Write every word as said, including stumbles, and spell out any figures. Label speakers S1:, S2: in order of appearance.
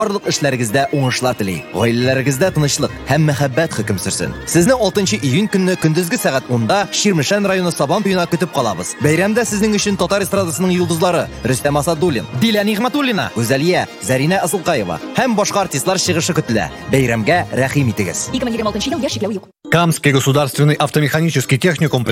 S1: Барлык эшләрегездә уңышлар тели. Гаиләләрегездә тынычлык һәм мәхәббәт хөкем сөрсен. Сезне алтынчы июнь көнне көндезге сәгать онда Ширмешән районы Сабан туена көтеп калабыз. Бәйрәмдә сезнең өчен татар эстрадасының йолдызлары Рөстәм Асадуллин, Дилә Нигъмәтуллина, Гүзәлия, Зәринә Асылкаева һәм башка артистлар чыгышы көтелә. Бәйрәмгә рәхим итегез.
S2: ике мең егерме алтынчы ел яшь чикләү юк.
S3: Камский государственный автомеханический техникум